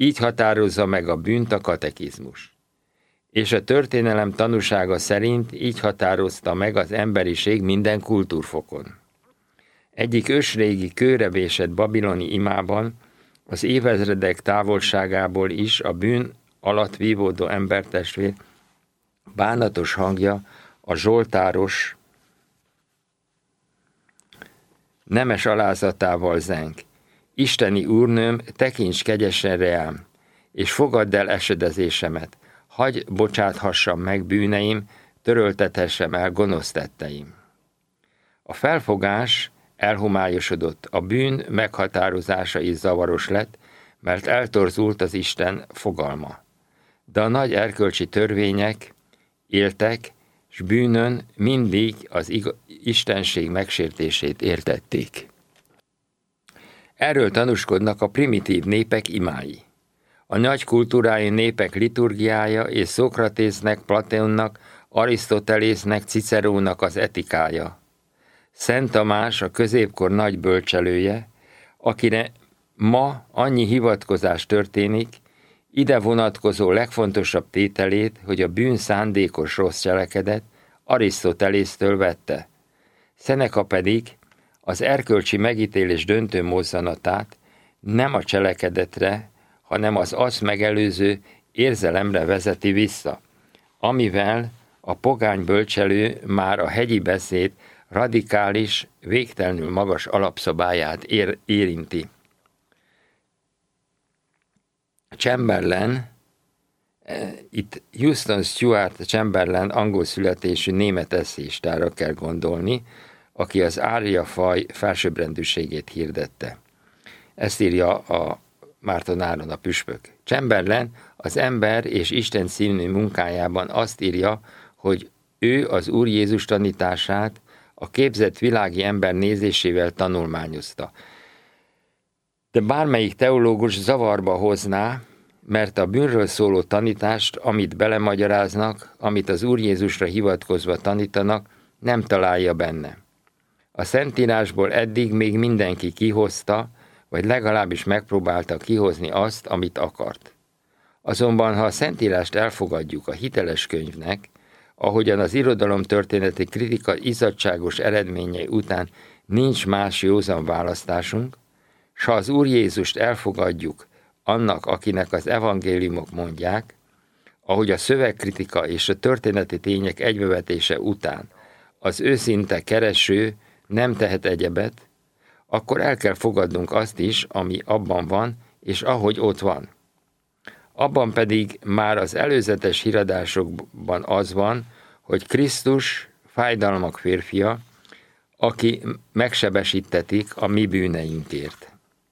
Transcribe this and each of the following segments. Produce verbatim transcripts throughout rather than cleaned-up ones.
Így határozza meg a bűnt a katekizmus. És a történelem tanúsága szerint így határozta meg az emberiség minden kultúrfokon. Egyik ősrégi kőre vésett babiloni imában az évezredek távolságából is a bűn alatt vívódó embertestvér bánatos hangja a zsoltáros nemes alázatával zeng. Isteni úrnőm, tekints kegyesen reám, és fogadd el esedezésemet, hagy bocsáthassam meg bűneim, töröltethessem el gonosz tetteim. A felfogás elhomályosodott, a bűn meghatározása is zavaros lett, mert eltorzult az Isten fogalma. De a nagy erkölcsi törvények éltek, s bűnön mindig az ig- istenség megsértését értették. Erről tanúskodnak a primitív népek imái. A nagy kultúrájú népek liturgiája és Szókratésznek, Platónnak, Arisztotelésznek, Cicerónak az etikája. Szent Tamás, a középkor nagy bölcselője, akire ma annyi hivatkozás történik, ide vonatkozó legfontosabb tételét, hogy a bűn szándékos rossz cselekedet, Arisztotelésztől vette. Seneca pedig az erkölcsi megítélés döntő mozzanatát nem a cselekedetre, hanem az azt megelőző érzelemre vezeti vissza, amivel a pogány bölcselő már a hegyi beszéd radikális, végtelenül magas alapszabályát ér, érinti. Chamberlain, itt Houston Stuart Chamberlain angol születésű német eszéistára kell gondolni, aki az árja faj felsőbbrendűségét hirdette. Ezt írja a Márton Áron, a püspök. Chamberlain az ember és Isten című munkájában azt írja, hogy ő az Úr Jézus tanítását a képzett világi ember nézésével tanulmányozta. De bármelyik teológus zavarba hozná, mert a bűnről szóló tanítást, amit belemagyaráznak, amit az Úr Jézusra hivatkozva tanítanak, nem találja benne. A Szentírásból eddig még mindenki kihozta, vagy legalábbis megpróbálta kihozni azt, amit akart. Azonban, ha a Szentírást elfogadjuk a hiteles könyvnek, ahogyan az irodalomtörténeti kritika izzadságos eredményei után nincs más józan választásunk, s ha az Úr Jézust elfogadjuk annak, akinek az evangéliumok mondják, ahogy a szövegkritika és a történeti tények egybevetése után az őszinte kereső nem tehet egyebet, akkor el kell fogadnunk azt is, ami abban van, és ahogy ott van. Abban pedig már az előzetes híradásokban az van, hogy Krisztus fájdalmak férfia, aki megsebesítetik a mi bűneinkért.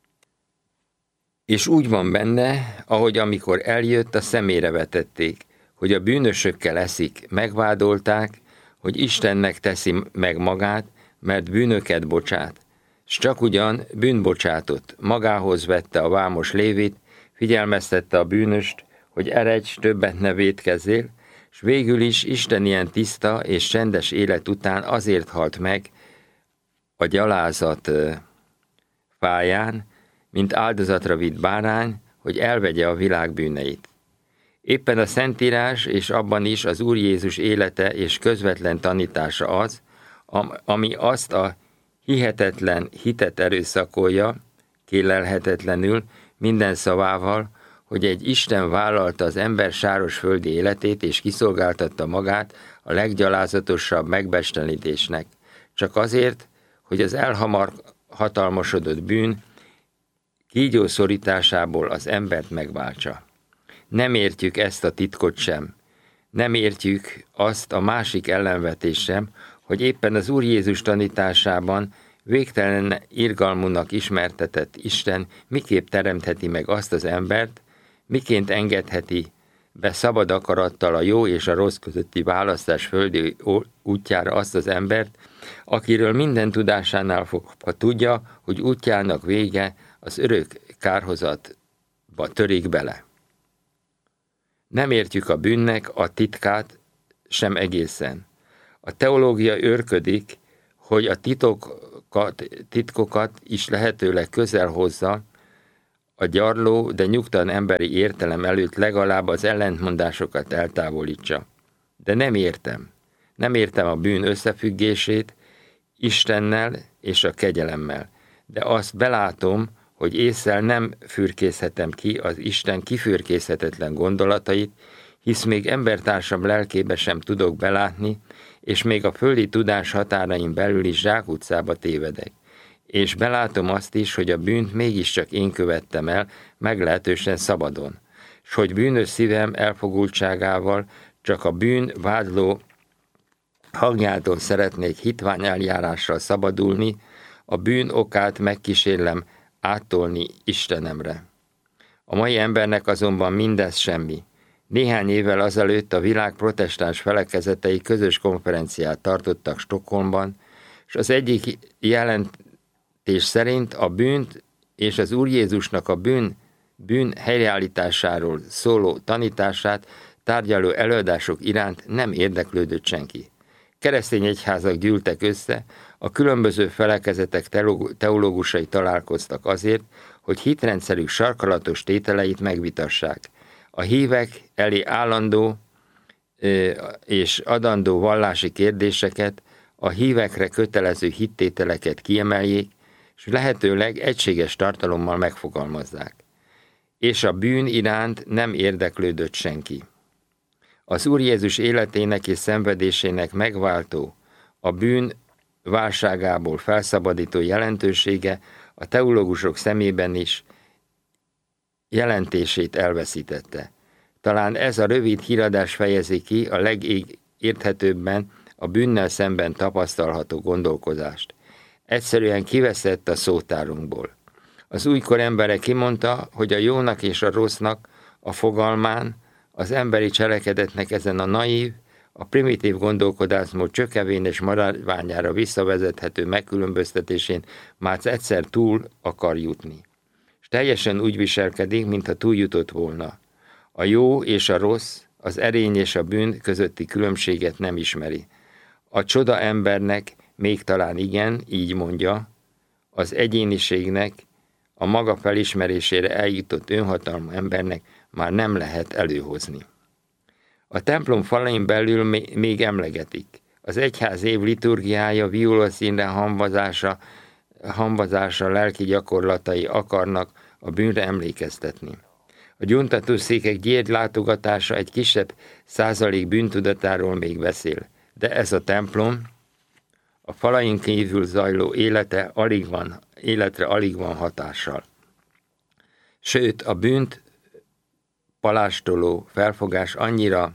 És úgy van benne, ahogy amikor eljött, a szemére vetették, hogy a bűnösökkel eszik, megvádolták, hogy Istennek teszi meg magát, mert bűnöket bocsát, s csak ugyan bűnbocsátott, magához vette a vámos Lévit, figyelmeztette a bűnöst, hogy eredj, többet ne vétkezzél, s végül is Isten ilyen tiszta és csendes élet után azért halt meg a gyalázat fáján, mint áldozatra vitt bárány, hogy elvegye a világ bűneit. Éppen a Szentírás és abban is az Úr Jézus élete és közvetlen tanítása az, ami azt a hihetetlen hitet erőszakolja, kélelhetetlenül, minden szavával, hogy egy Isten vállalta az ember sáros földi életét, és kiszolgáltatta magát a leggyalázatosabb megbecstenítésnek, csak azért, hogy az elhamar hatalmasodott bűn kígyószorításából az embert megváltsa. Nem értjük ezt a titkot sem, nem értjük azt a másik ellenvetést sem, hogy éppen az Úr Jézus tanításában végtelen irgalmunak ismertetett Isten miképp teremtheti meg azt az embert, miként engedheti be szabad akarattal a jó és a rossz közötti választás földi útjára azt az embert, akiről minden tudásánál fogva tudja, hogy útjának vége az örök kárhozatba törik bele. Nem értjük a bűnnek a titkát sem egészen. A teológia őrködik, hogy a titokat, titkokat is lehetőleg közel hozza a gyarló, de nyugtalan emberi értelem előtt legalább az ellentmondásokat eltávolítsa. De nem értem. Nem értem a bűn összefüggését Istennel és a kegyelemmel, de azt belátom, hogy ésszel nem fürkészhetem ki az Isten kifürkészhetetlen gondolatait, hisz még embertársam lelkébe sem tudok belátni, és még a földi tudás határain belül is zsákutcába tévedek. És belátom azt is, hogy a bűnt mégiscsak én követtem el, meglehetősen szabadon, s hogy bűnös szívem elfogultságával csak a bűn vádló hangjától szeretnék hitvány eljárással szabadulni, a bűn okát megkísérlem áttolni Istenemre. A mai embernek azonban mindez semmi. Néhány évvel azelőtt a világ protestáns felekezetei közös konferenciát tartottak Stockholmban, és az egyik jelentés szerint a bűnt és az Úr Jézusnak a bűn, bűn helyreállításáról szóló tanítását tárgyaló előadások iránt nem érdeklődött senki. Keresztény egyházak gyűltek össze, a különböző felekezetek teológusai találkoztak azért, hogy hitrendszerük sarkalatos tételeit megvitassák. A hívek elé állandó és adandó vallási kérdéseket, a hívekre kötelező hittételeket kiemeljék, és lehetőleg egységes tartalommal megfogalmazzák. És a bűn iránt nem érdeklődött senki. Az Úr Jézus életének és szenvedésének megváltó, a bűn válságából felszabadító jelentősége a teológusok szemében is jelentését elveszítette. Talán ez a rövid híradás fejezi ki a legérthetőbben a bűnnel szemben tapasztalható gondolkozást. Egyszerűen kiveszett a szótárunkból. Az újkor embere kimondta, hogy a jónak és a rossznak a fogalmán, az emberi cselekedetnek ezen a naív, a primitív gondolkodásmód csökevén és maradványára visszavezethető megkülönböztetésén már egyszer túl akar jutni. És teljesen úgy viselkedik, mintha túljutott volna. A jó és a rossz, az erény és a bűn közötti különbséget nem ismeri. A csoda embernek még talán igen, így mondja, az egyéniségnek, a maga felismerésére eljutott önhatalmú embernek már nem lehet előhozni. A templom falain belül még emlegetik. Az egyház év liturgiája, violaszínre hamvazása, hamvazása, lelki gyakorlatai akarnak a bűnre emlékeztetni. A gyuntatószékek gyér látogatása egy kisebb százalék bűntudatáról még beszél, de ez a templom, a falain kívül zajló élete alig van, életre alig van hatással. Sőt, a bűnt palástoló felfogás annyira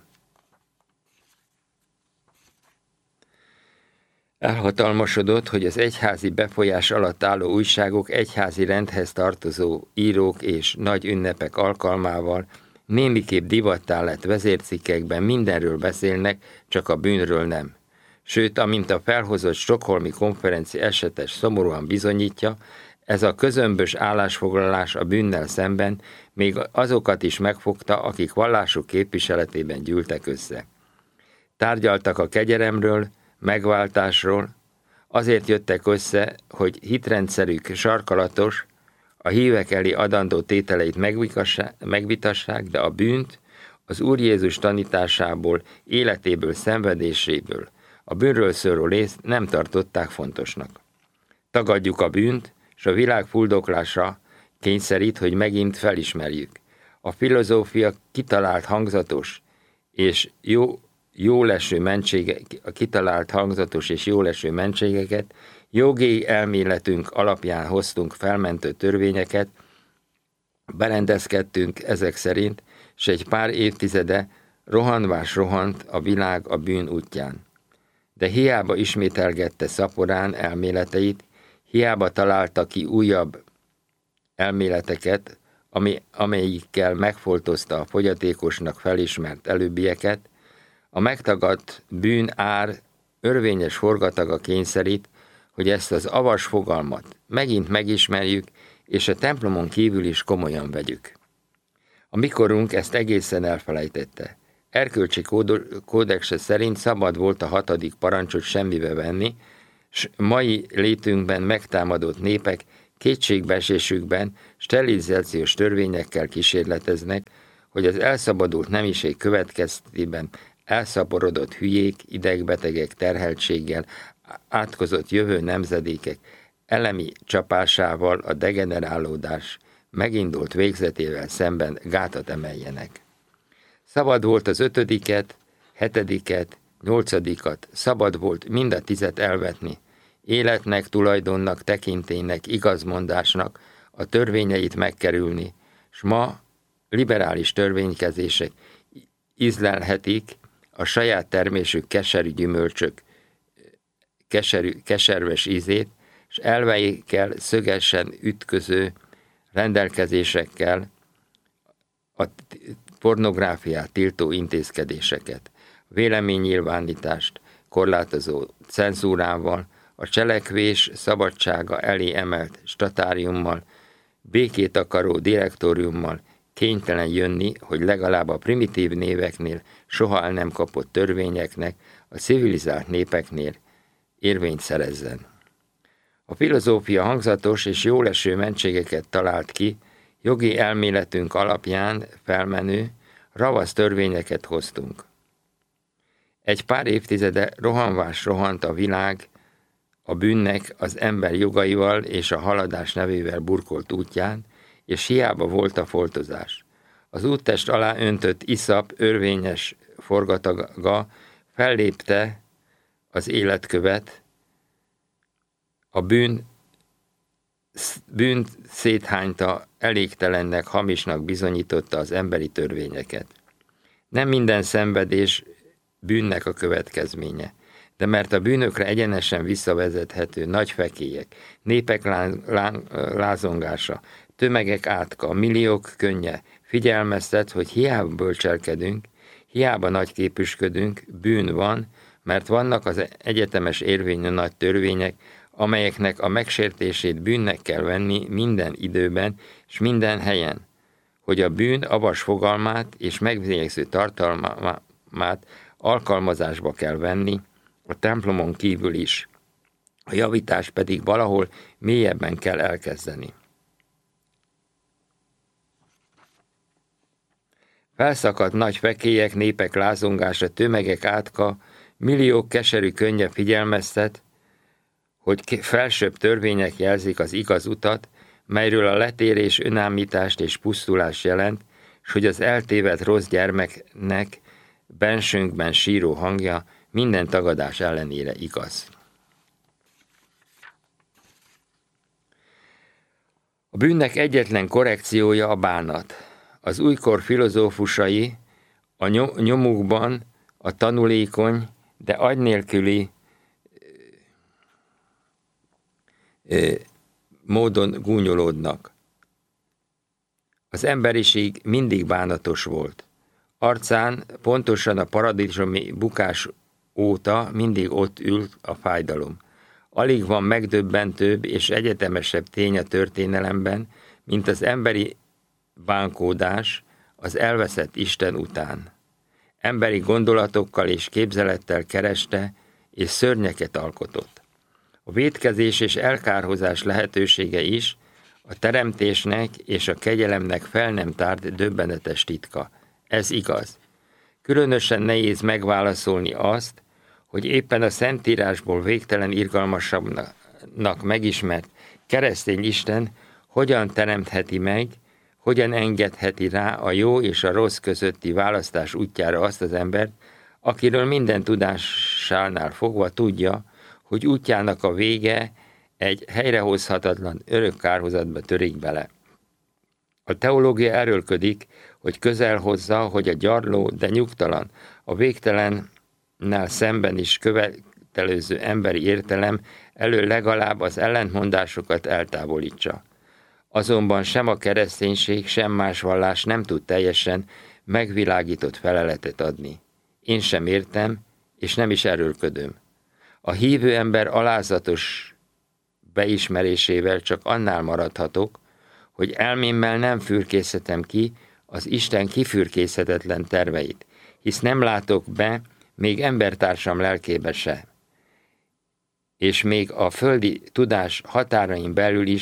elhatalmasodott, hogy az egyházi befolyás alatt álló újságok egyházi rendhez tartozó írók és nagy ünnepek alkalmával némiképp divattá lett vezércikkekben mindenről beszélnek, csak a bűnről nem. Sőt, amint a felhozott stockholmi konferencia esetes szomorúan bizonyítja, ez a közömbös állásfoglalás a bűnnel szemben még azokat is megfogta, akik vallásuk képviseletében gyűltek össze. Tárgyaltak a kegyelemről, megváltásról, azért jöttek össze, hogy hitrendszerük sarkalatos, a hívek elé adandó tételeit megvitassák, de a bűnt az Úr Jézus tanításából, életéből, szenvedéséből, a bűnről szóló részt nem tartották fontosnak. Tagadjuk a bűnt, és a világ fuldoklása kényszerít, hogy megint felismerjük. A filozófia kitalált hangzatos és jó, jóleső mentsége, a kitalált hangzatos és jóleső mentségeket, jogi elméletünk alapján hoztunk felmentő törvényeket, berendezkedtünk ezek szerint, és egy pár évtizede rohanvás rohant a világ a bűn útján. De hiába ismételgette szaporán elméleteit, hiába találta ki újabb elméleteket, ami, amelyikkel megfoltozta a fogyatékosnak felismert előbbieket, a megtagadt bűn ár örvényes forgataga kényszerít, hogy ezt az avas fogalmat megint megismerjük, és a templomon kívül is komolyan vegyük. A mikorunk ezt egészen elfelejtette. Erkölcsi kódexe szerint szabad volt a hatodik parancsot semmibe venni, s mai létünkben megtámadott népek kétségbeesésükben sterilizációs törvényekkel kísérleteznek, hogy az elszabadult nemiség következtében elszaporodott hülyék, idegbetegek terheltséggel átkozott jövő nemzedékek elemi csapásával a degenerálódás megindult végzetével szemben gátat emeljenek. Szabad volt az ötödiket, hetediket, nyolcadikat, szabad volt mind a tizet elvetni, életnek, tulajdonnak, tekintélynek, igazmondásnak a törvényeit megkerülni, s ma liberális törvénykezések ízlelhetik a saját termésük keserű gyümölcsök keserű, keserves ízét, s elveikkel szögesen ütköző rendelkezésekkel a pornográfiát tiltó intézkedéseket, véleménynyilvánítást korlátozó cenzúrával, a cselekvés szabadsága elé emelt statáriummal, békét akaró direktóriummal kénytelen jönni, hogy legalább a primitív néveknél soha el nem kapott törvényeknek a civilizált népeknél érvényt szerezzen. A filozófia hangzatos és jóleső mentségeket talált ki, jogi elméletünk alapján felmenő, ravasz törvényeket hoztunk. Egy pár évtizede rohanvás rohant a világ a bűnnek az ember jogaival és a haladás nevével burkolt útján, és hiába volt a foltozás. Az úttest alá öntött iszap örvényes forgataga fellépte az életkövet, a bűn, bűnt széthányta, elégtelennek, hamisnak bizonyította az emberi törvényeket. Nem minden szenvedés bűnnek a következménye, de mert a bűnökre egyenesen visszavezethető nagy fekélyek, népek lá, lá, lázongása, tömegek átka, milliók könnye figyelmeztet, hogy hiába bölcselkedünk, hiába nagyképűsködünk, bűn van, mert vannak az egyetemes érvényű nagy törvények, amelyeknek a megsértését bűnnek kell venni minden időben és minden helyen, hogy a bűn avas fogalmát és megbélyegző tartalmát alkalmazásba kell venni, a templomon kívül is. A javítás pedig valahol mélyebben kell elkezdeni. Felszakadt nagy fekélyek, népek lázongása, tömegek átka, milliók keserű könnye figyelmeztet, hogy felsőbb törvények jelzik az igaz utat, melyről a letérés önállítást és pusztulás jelent, s hogy az eltévedt rossz gyermeknek bensőnkben síró hangja minden tagadás ellenére igaz. A bűnnek egyetlen korrekciója a bánat. Az újkor filozófusai a nyomukban a tanulékony, de agy nélküli módon gúnyolódnak. Az emberiség mindig bánatos volt. Arcán pontosan a paradicsomi bukás óta mindig ott ült a fájdalom. Alig van megdöbbentőbb és egyetemesebb tény a történelemben, mint az emberi bánkódás az elveszett Isten után. Emberi gondolatokkal és képzelettel kereste, és szörnyeket alkotott. A vétkezés és elkárhozás lehetősége is a teremtésnek és a kegyelemnek fel nem tárt döbbenetes titka. Ez igaz. Különösen nehéz megválaszolni azt, hogy éppen a Szentírásból végtelen irgalmasabbnak megismert keresztény Isten hogyan teremtheti meg, hogyan engedheti rá a jó és a rossz közötti választás útjára azt az embert, akiről minden tudásánál fogva tudja, hogy útjának a vége egy helyrehozhatatlan örök kárhozatba törik bele. A teológia erőlködik, hogy közel hozza, hogy a gyarló, de nyugtalan, a végtelennel szemben is követelőző emberi értelem elől legalább az ellentmondásokat eltávolítsa. Azonban sem a kereszténység, sem más vallás nem tud teljesen megvilágított feleletet adni. Én sem értem, és nem is erőlködöm. A hívő ember alázatos beismerésével csak annál maradhatok, hogy elmémmel nem fürkészhetem ki az Isten kifürkészhetetlen terveit, hisz nem látok be még embertársam lelkébe se. És még a földi tudás határain belül is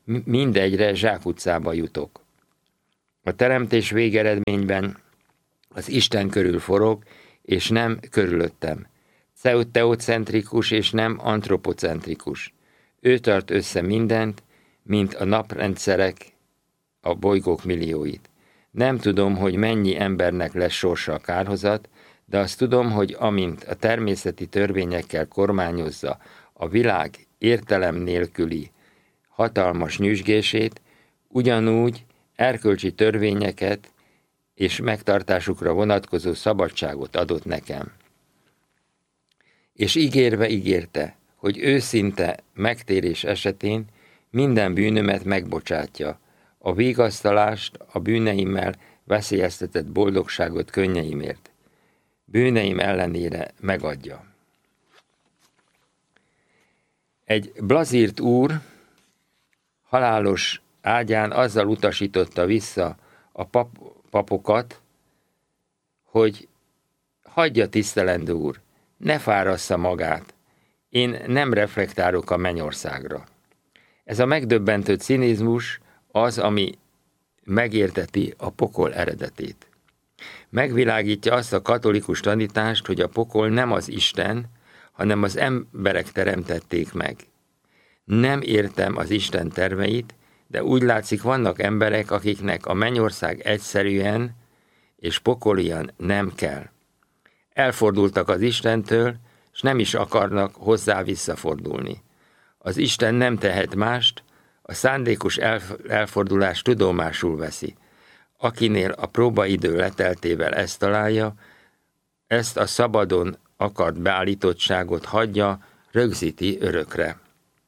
mindegyre zsákutcába jutok. A teremtés végeredményben az Isten körül forog, és nem körülöttem. Teocentrikus és nem antropocentrikus. Ő tart össze mindent, mint a naprendszerek a bolygók millióit. Nem tudom, hogy mennyi embernek lesz sorsa a kárhozat, de azt tudom, hogy amint a természeti törvényekkel kormányozza a világ értelem nélküli hatalmas nyüzsgését, ugyanúgy erkölcsi törvényeket és megtartásukra vonatkozó szabadságot adott nekem. És ígérve ígérte, hogy őszinte megtérés esetén minden bűnömet megbocsátja, a vigasztalást, a bűneimmel veszélyeztetett boldogságot könnyeimért. Bűneim ellenére megadja. Egy blazírt úr halálos ágyán azzal utasította vissza a pap, papokat, hogy hagyja, tisztelendő úr, ne fárassza magát, én nem reflektálok a mennyországra. Ez a megdöbbentő cinizmus az, ami megérteti a pokol eredetét. Megvilágítja azt a katolikus tanítást, hogy a pokol nem az Isten, hanem az emberek teremtették meg. Nem értem az Isten terveit, de úgy látszik, vannak emberek, akiknek a mennyország egyszerűen és pokolian nem kell. Elfordultak az Istentől, és nem is akarnak hozzá visszafordulni. Az Isten nem tehet mást, a szándékos elfordulás tudomásul veszi. Akinél a próbaidő leteltével ezt találja, ezt a szabadon akart beállítottságot hagyja, rögzíti örökre.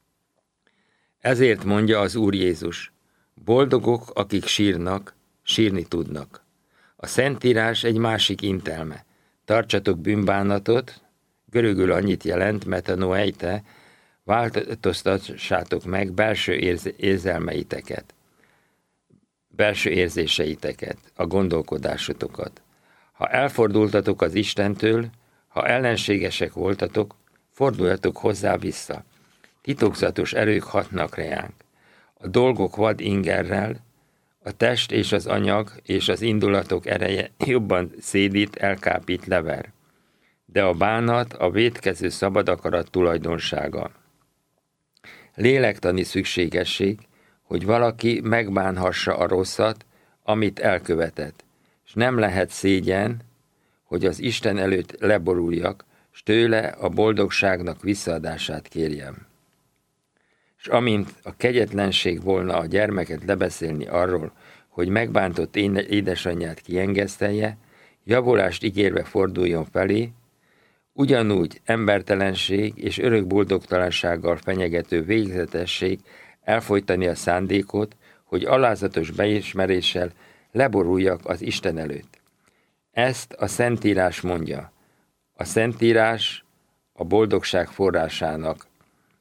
Ezért mondja az Úr Jézus, boldogok, akik sírnak, sírni tudnak. A Szentírás egy másik intelme. Tartsatok bűnbánatot, görögül annyit jelent, metanoeite, változtassátok meg belső érz- érzelmeiteket, belső érzéseiteket, a gondolkodásotokat. Ha elfordultatok az Istentől, ha ellenségesek voltatok, forduljatok hozzá vissza. Titokzatos erők hatnak reánk. A dolgok vad ingerrel, a test és az anyag és az indulatok ereje jobban szédít, elkápít, lever. De a bánat a vétkező szabad akarat tulajdonsága. Lélektani szükségesség, hogy valaki megbánhassa a rosszat, amit elkövetett, és nem lehet szégyen, hogy az Isten előtt leboruljak, s tőle a boldogságnak visszaadását kérjem. És amint a kegyetlenség volna a gyermeket lebeszélni arról, hogy megbántott édesanyját kiengesztelje, javulást ígérve forduljon felé, ugyanúgy embertelenség és örök boldogtalansággal fenyegető végzetesség elfojtani a szándékot, hogy alázatos beismeréssel leboruljak az Isten előtt. Ezt a Szentírás mondja. A Szentírás a boldogság forrásának.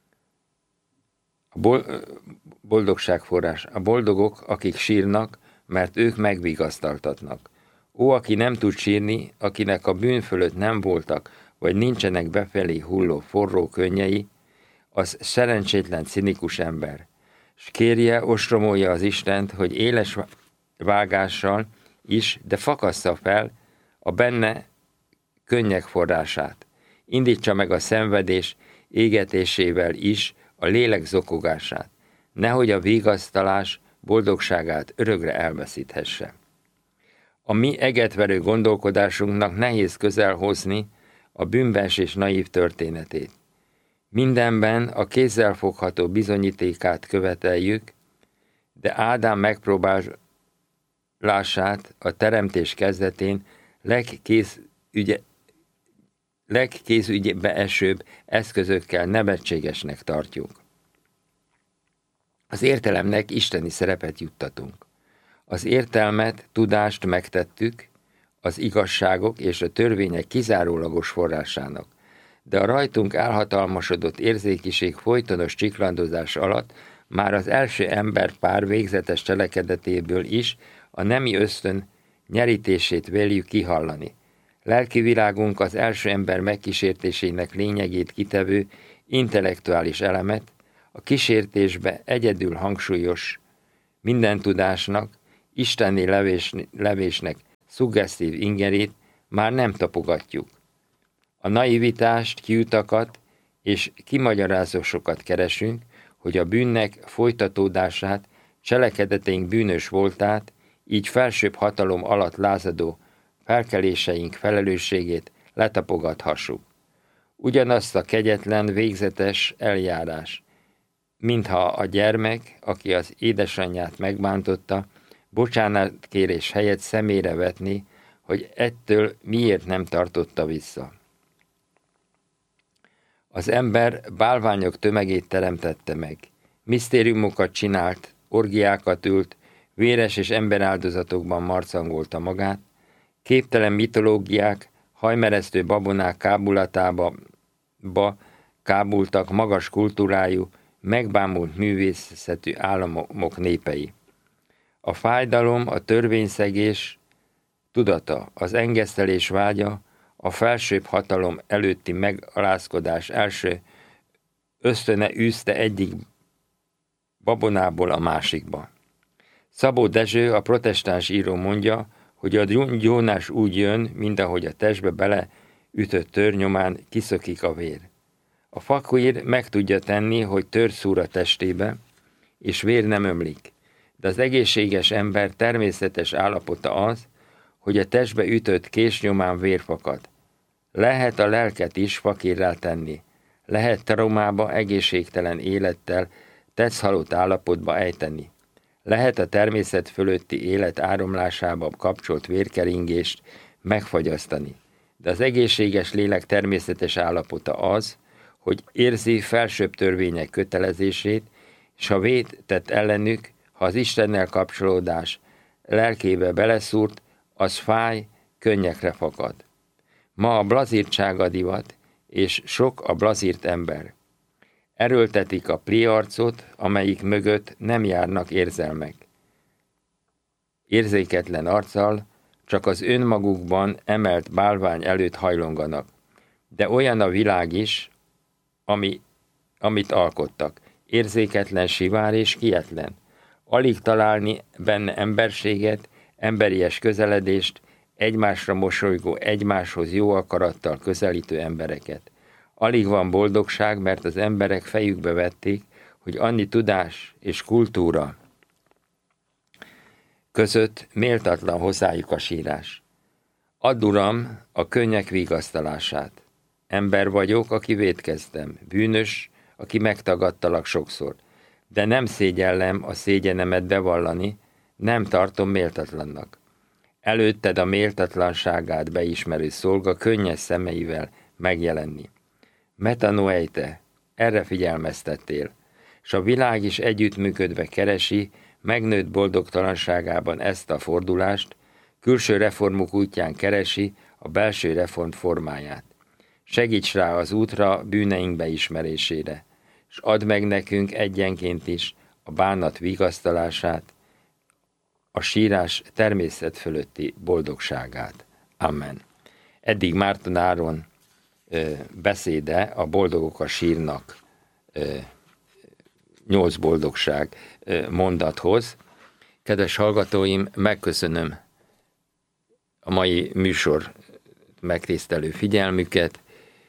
A boldogság forrás. A boldogok, akik sírnak, mert ők megvigasztaltatnak. Ó, aki nem tud sírni, akinek a bűn fölött nem voltak, vagy nincsenek befelé hulló forró könnyei, az szerencsétlen, cinikus ember. S kérje, ostromolja az Istent, hogy éles vágással is, de fakassza fel a benne könnyek forrását. Indítsa meg a szenvedés égetésével is a lélek zokogását, nehogy a vigasztalás boldogságát örökre elveszíthesse. A mi egetverő gondolkodásunknak nehéz közel hozni a bűnbeesés naív történetét. Mindenben a kézzelfogható bizonyítékát követeljük, de Ádám megpróbálását a teremtés kezdetén legkész ügye, legkézügybe esőbb eszközökkel nevetségesnek tartjuk. Az értelemnek isteni szerepet juttatunk. Az értelmet, tudást megtettük az igazságok és a törvények kizárólagos forrásának, de a rajtunk elhatalmasodott érzékiség folytonos csiklandozás alatt már az első emberpár végzetes cselekedetéből is a nemi ösztön nyerítését véljük kihallani. Lelki világunk az első ember megkísértésének lényegét kitevő intellektuális elemet, A kísértésbe egyedül hangsúlyos mindentudásnak, isteni levés, levésnek szuggesztív ingerét már nem tapogatjuk. A naivitást, kiutakat és kimagyarázósokat keresünk, hogy a bűnnek folytatódását, cselekedeteink bűnös voltát, így felsőbb hatalom alatt lázadó felkeléseink felelősségét letapogathassuk. Ugyanazt a kegyetlen, végzetes eljárás, mintha a gyermek, aki az édesanyját megbántotta, bocsánatkérés helyett szemére vetni, hogy ettől miért nem tartotta vissza. Az ember bálványok tömegét teremtette meg, misztériumokat csinált, orgiákat ült, véres és emberáldozatokban marcangolta magát, képtelen mitológiák, hajmeresztő babonák kábulatába ba kábultak magas kultúrájú, megbámult művészetű államok népei. A fájdalom, a törvényszegés tudata, az engesztelés vágya, a felsőbb hatalom előtti megalázkodás első ösztöne űzte egyik babonából a másikba. Szabó Dezső, a protestáns író mondja, hogy a gyónás úgy jön, mint ahogy a testbe beleütött tör nyomán kiszökik a vér. A fakír meg tudja tenni, hogy tör szúr a testébe, és vér nem ömlik, de az egészséges ember természetes állapota az, hogy a testbe ütött kés nyomán vér fakad. Lehet a lelket is fakírrá tenni, lehet traumába, egészségtelen élettel, tetszhalott állapotba ejteni. Lehet a természet fölötti élet áramlásába kapcsolt vérkeringést megfagyasztani, de az egészséges lélek természetes állapota az, hogy érzi felsőbb törvények kötelezését, és ha vétett ellenük, ha az Istennel kapcsolódás lelkébe beleszúrt, az fáj, könnyekre fakad. Ma a blazírtság a divat, és sok a blazírt ember. Erőltetik a pliarcot, amelyik mögött nem járnak érzelmek. Érzéketlen arccal, csak az önmagukban emelt bálvány előtt hajlonganak. De olyan a világ is, ami, amit alkottak. Érzéketlen, sivár és kietlen. Alig találni benne emberséget, emberies közeledést, egymásra mosolygó, egymáshoz jó akarattal közelítő embereket. Alig van boldogság, mert az emberek fejükbe vették, hogy annyi tudás és kultúra között méltatlan hozzájuk a sírás. Add, Uram, a könnyek vigasztalását. Ember vagyok, aki vétkeztem, bűnös, aki megtagadtalak sokszor, de nem szégyellem a szégyenemet bevallani, nem tartom méltatlannak. Előtted a méltatlanságát beismerő szolga könnyes szemeivel megjelenni. Metanoeite, erre figyelmeztettél, s a világ is együttműködve keresi, megnőtt boldogtalanságában ezt a fordulást, külső reformok útján keresi a belső reform formáját. Segíts rá az útra bűneink beismerésére, s add meg nekünk egyenként is a bánat vigasztalását, a sírás természet fölötti boldogságát. Amen. Eddig Márton Áron ö, beszéde a Boldogok a sírnak ö, nyolc boldogság ö, mondathoz. Kedves hallgatóim, megköszönöm a mai műsor megtisztelő figyelmüket.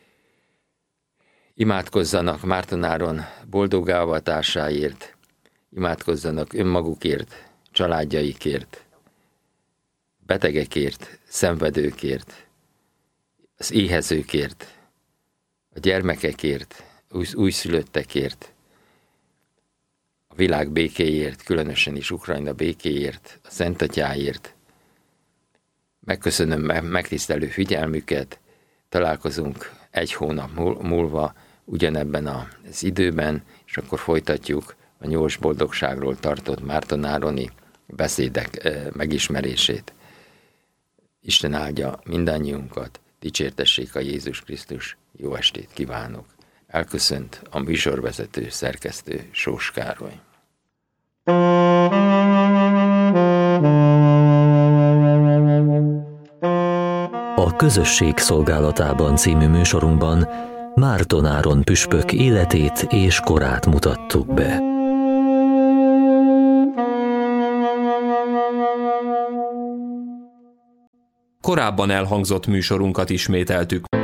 Imádkozzanak Márton Áron boldoggá avatásáért, imádkozzanak önmagukért, családjaikért, betegekért, szenvedőkért, az éhezőkért, a gyermekekért, új, újszülöttekért, a világ békéért, különösen is Ukrajna békéért, a Szent Atyáért. Megköszönöm megtisztelő figyelmüket, találkozunk egy hónap múlva ugyanebben az időben, és akkor folytatjuk a nyolc boldogságról tartott Márton Ároni beszédek megismerését. Isten áldja mindannyiunkat, dicsértessék a Jézus Krisztus, jó estét kívánok. Elköszönt a műsorvezető, szerkesztő Sós Károly. A Közösség szolgálatában című műsorunkban Márton Áron püspök életét és korát mutattuk be. Korábban elhangzott műsorunkat ismételtük.